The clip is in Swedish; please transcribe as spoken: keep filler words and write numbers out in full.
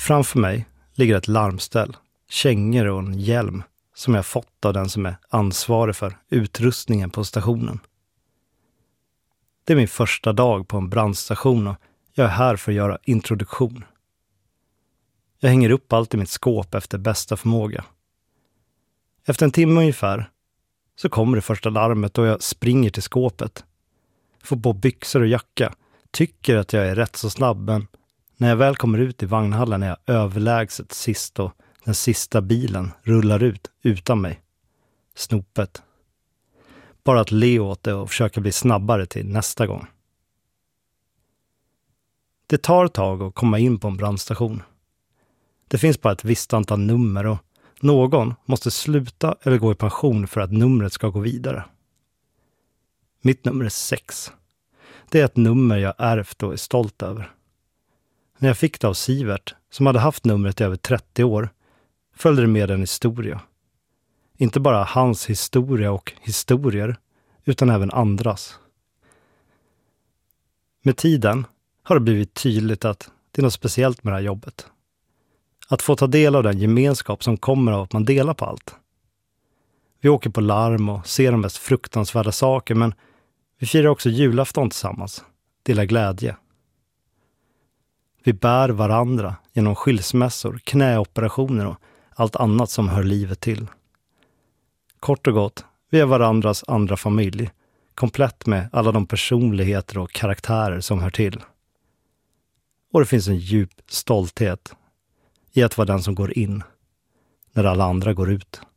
Framför mig ligger ett larmställ, kängor och en hjälm som jag fått av den som är ansvarig för utrustningen på stationen. Det är min första dag på en brandstation och jag är här för att göra introduktion. Jag hänger upp allt i mitt skåp efter bästa förmåga. Efter en timme ungefär så kommer det första larmet och jag springer till skåpet. Får på byxor och jacka. Tycker att jag är rätt så snabb, men när jag väl kommer ut i vagnhallen är jag överlägset sist och den sista bilen rullar ut utan mig. Snopet. Bara att le åt det och försöka bli snabbare till nästa gång. Det tar ett tag att komma in på en brandstation. Det finns bara ett visst antal nummer och någon måste sluta eller gå i pension för att numret ska gå vidare. Mitt nummer är sex. Det är ett nummer jag ärvt och är stolt över. När jag fick det av Sivert, som hade haft numret i över trettio år, följde det med en historia. Inte bara hans historia och historier, utan även andras. Med tiden har det blivit tydligt att det är något speciellt med det här jobbet. Att få ta del av den gemenskap som kommer av att man delar på allt. Vi åker på larm och ser de mest fruktansvärda saker, men vi firar också julafton tillsammans, delar glädje. Vi bär varandra genom skilsmässor, knäoperationer och allt annat som hör livet till. Kort och gott, vi är varandras andra familj, komplett med alla de personligheter och karaktärer som hör till. Och det finns en djup stolthet i att vara den som går in när alla andra går ut.